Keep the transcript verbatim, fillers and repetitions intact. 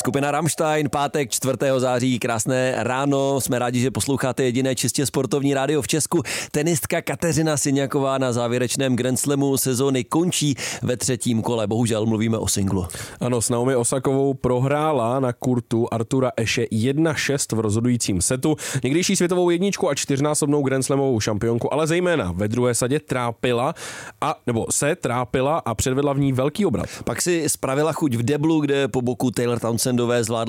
Skupina Rammstein, pátek čtvrtého září, krásné ráno. Jsme rádi, že posloucháte jediné čistě sportovní rádio v Česku. Tenistka Kateřina Siniaková na závěrečném Grand Slamu sezóny končí ve třetím kole. Bohužel mluvíme o singlu. Ano, s Naomi Osakovou prohrála na kurtu Artura Ashe jedna šest v rozhodujícím setu. Někdejší světovou jedničku a čtyřnásobnou Grand Slamovou šampionku, ale zejména ve druhé sadě trápila a nebo se trápila a předvedla v ní velký obrat. Pak si spravila chuť v deblu, kde po boku Taylor Townsendové zvládla